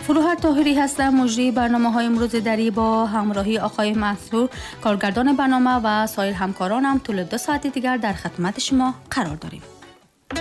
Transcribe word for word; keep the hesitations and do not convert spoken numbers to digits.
فروهر طاهری هستم، مجری برنامه‌های امروز دری با همراهی آقای مسرور کارگردان برنامه و سایر همکارانم طول دو ساعت دیگر در خدمت شما قرار داریم.